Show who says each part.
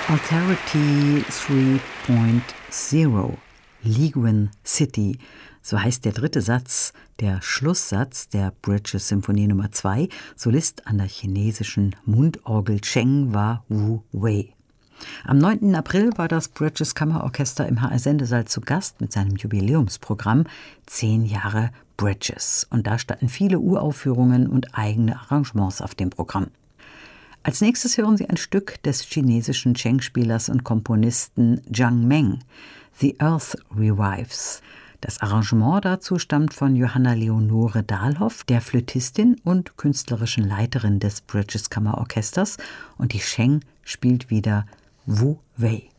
Speaker 1: Authority 3.0, Liguan City, so heißt der dritte Satz, der Schlusssatz der Bridges-Symphonie Nummer 2. Solist an der chinesischen Mundorgel Cheng war Wu Wei. Am 9. April war das Bridges Kammerorchester im HR-Sendesaal zu Gast mit seinem Jubiläumsprogramm 10 Jahre Bridges. Und da standen viele Uraufführungen und eigene Arrangements auf dem Programm. Als nächstes hören Sie ein Stück des chinesischen Cheng-Spielers und Komponisten Zhang Meng, The Earth Revives. Das Arrangement dazu stammt von Johanna Leonore Dahlhoff, der Flötistin und künstlerischen Leiterin des Bridges Kammerorchesters, und die Cheng spielt wieder Wu Wei.